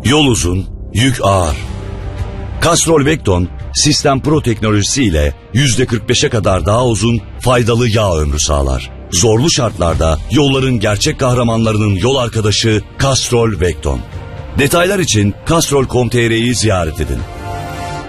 Yol uzun, yük ağır. Castrol Vecton, Sistem Pro teknolojisiyle %45'e kadar daha uzun, faydalı yağ ömrü sağlar. Zorlu şartlarda yolların gerçek kahramanlarının yol arkadaşı Castrol Vecton. Detaylar için castrol.com.tr'yi ziyaret edin.